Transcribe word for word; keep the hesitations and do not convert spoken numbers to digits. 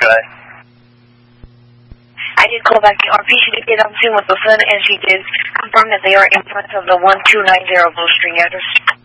guy. I did call back the R P. She did get on Zoom with the son, and she did confirm that they are in front of the one two nine zero Blue String address.